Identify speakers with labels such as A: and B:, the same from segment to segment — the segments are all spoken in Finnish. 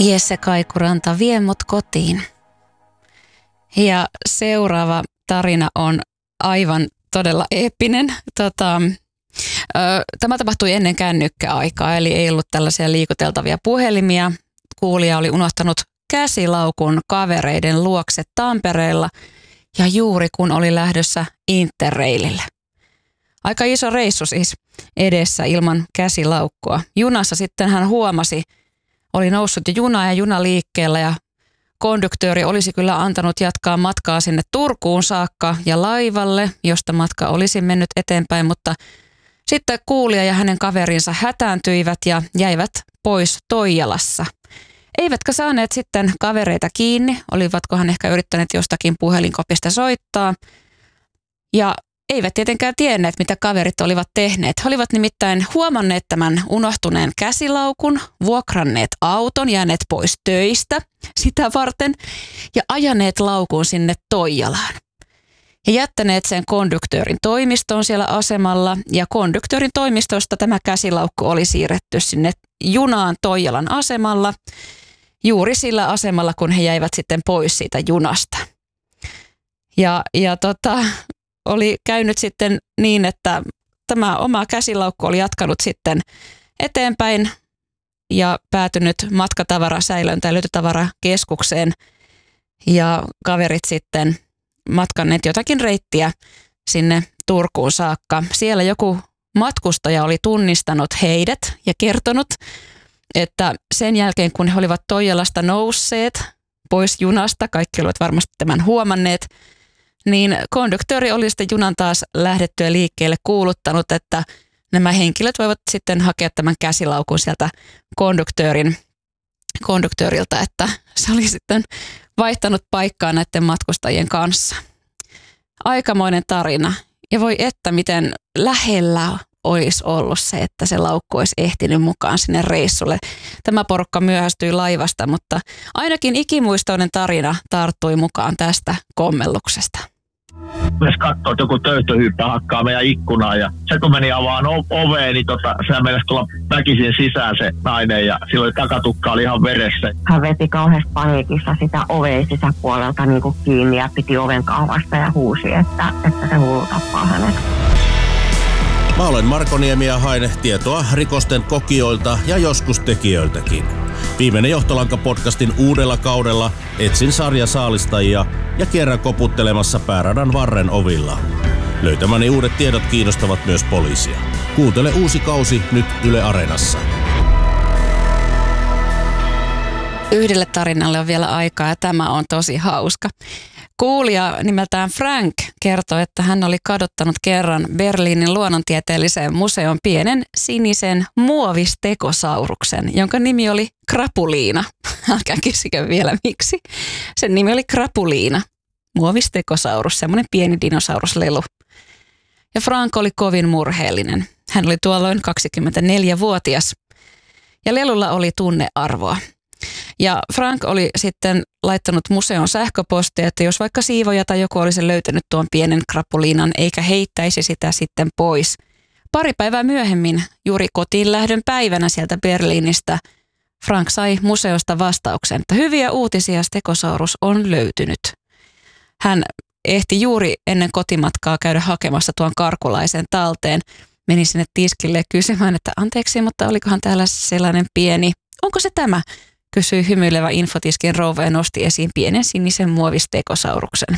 A: Jesse Kaikuranta vie mut kotiin. Ja seuraava tarina on aivan todella eeppinen. Tämä tapahtui ennen kännykkäaikaa, eli ei ollut tällaisia liikuteltavia puhelimia. Kuulija oli unohtanut käsilaukun kavereiden luokse Tampereella ja juuri kun oli lähdössä Interrailille. Aika iso reissu siis edessä ilman käsilaukkua. Junassa sitten hän huomasi, oli noussut jo juna ja juna liikkeellä ja konduktööri olisi kyllä antanut jatkaa matkaa sinne Turkuun saakka ja laivalle, josta matka olisi mennyt eteenpäin, mutta sitten kuulija ja hänen kaverinsa hätääntyivät ja jäivät pois Toijalassa. Eivätkä saaneet sitten kavereita kiinni, olivatkohan ehkä yrittäneet jostakin puhelinkopista soittaa ja eivät tietenkään tienneet, mitä kaverit olivat tehneet. He olivat nimittäin huomanneet tämän unohtuneen käsilaukun, vuokranneet auton, jääneet pois töistä sitä varten ja ajaneet laukun sinne Toijalaan. Ja jättäneet sen konduktöörin toimistoon siellä asemalla ja konduktöörin toimistosta tämä käsilaukku oli siirretty sinne junaan Toijalan asemalla, juuri sillä asemalla, kun he jäivät sitten pois siitä junasta. Oli käynyt sitten niin, että tämä oma käsilaukku oli jatkanut sitten eteenpäin ja päätynyt matkatavarasäilöön tai löytötavarakeskukseen ja kaverit sitten matkanneet jotakin reittiä sinne Turkuun saakka. Siellä joku matkustaja oli tunnistanut heidät ja kertonut, että sen jälkeen kun he olivat Toijalasta nousseet pois junasta, kaikki olivat varmasti tämän huomanneet, niin konduktööri oli sitten junan taas lähdettyä liikkeelle kuuluttanut, että nämä henkilöt voivat sitten hakea tämän käsilaukun sieltä konduktööriltä, että se oli sitten vaihtanut paikkaa näiden matkustajien kanssa. Aikamoinen tarina. Ja voi että miten lähellä olisi ollut se, että se laukku olisi ehtinyt mukaan sinne reissulle. Tämä porukka myöhästyi laivasta, mutta ainakin ikimuistoinen tarina tarttui mukaan tästä kommelluksesta.
B: Myös katsoo, että joku töyttöhyyppä hakkaa meidän ikkunaa ja se kun meni avaan oveen, niin sehän mennessä tulla väkisin sisään se nainen ja silloin takatukka oli ihan veressä.
C: Hän veti kauheassa paniikissa sitä oveen sisäpuolelta niin kuin kiinni ja piti oven kaavasta ja huusi, että se hullu tappaa hänet.
D: Mä olen Marko Niemi ja haen tietoa rikosten kokijoilta ja joskus tekijöiltäkin. Viimeinen Johtolanka-podcastin uudella kaudella etsin sarjasaalistajia ja kierrän koputtelemassa pääradan varren ovilla. Löytämäni uudet tiedot kiinnostavat myös poliisia. Kuuntele uusi kausi nyt Yle Areenassa.
A: Yhdelle tarinalle on vielä aikaa ja tämä on tosi hauska. Kuulija nimeltään Frank kertoi, että hän oli kadottanut kerran Berliinin luonnontieteelliseen museon pienen sinisen muovistekosauruksen, jonka nimi oli Krapuliina. Älkää kysykö vielä miksi. Sen nimi oli Krapuliina, muovistekosaurus, semmoinen pieni dinosauruslelu. Ja Frank oli kovin murheellinen. Hän oli tuolloin 24-vuotias ja lelulla oli tunnearvoa. Ja Frank oli sitten laittanut museon sähköpostia, että jos vaikka siivoja tai joku olisi löytänyt tuon pienen krapuliinan eikä heittäisi sitä sitten pois. Pari päivää myöhemmin, juuri kotiin lähdön päivänä sieltä Berliinistä, Frank sai museosta vastauksen, että hyviä uutisia, stegosaurus on löytynyt. Hän ehti juuri ennen kotimatkaa käydä hakemassa tuon karkulaisen talteen. Meni sinne tiskille kysymään, että anteeksi, mutta olikohan täällä sellainen pieni, onko se tämä? Kysyi hymyilevä infotiskin rouva ja nosti esiin pienen sinisen muovistekosauruksen.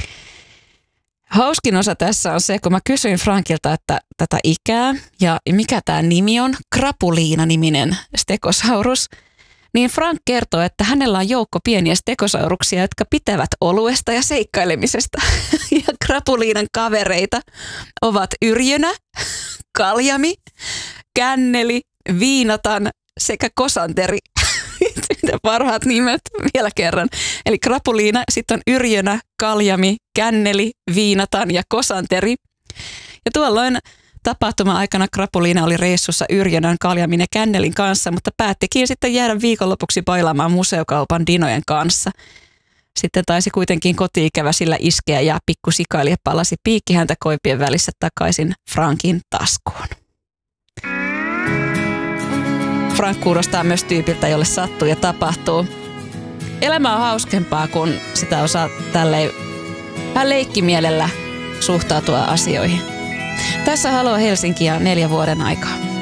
A: Hauskin osa tässä on se, kun mä kysyin Frankilta, että tätä ikää ja mikä tämä nimi on, Krapuliina-niminen stegosaurus, niin Frank kertoo, että hänellä on joukko pieniä stegosauruksia, jotka pitävät oluesta ja seikkailemisesta. Ja Krapuliinan kavereita ovat Yrjönä, Kaljami, Känneli, Viinatan sekä Kosanteri. Parhaat nimet vielä kerran. Eli Krapuliina, sitten on Yrjönä, Kaljami, Känneli, Viinatan ja Kosanteri. Ja tuolloin tapahtuma-aikana Krapuliina oli reissussa Yrjönän, Kaljamin ja Kännelin kanssa, mutta päättikin sitten jäädä viikonlopuksi bailaamaan museokaupan dinojen kanssa. Sitten taisi kuitenkin koti-ikävä sillä iskeä ja pikkusikailija palasi piikkihäntä koipien välissä takaisin Frankin taskuun. Frank kuulostaa myös tyypiltä, jolle sattuu ja tapahtuu. Elämä on hauskempaa, kun sitä osaa tälleen vähän leikkimielellä suhtautua asioihin. Tässä Haloo Helsinki ja 4 vuoden aikaa.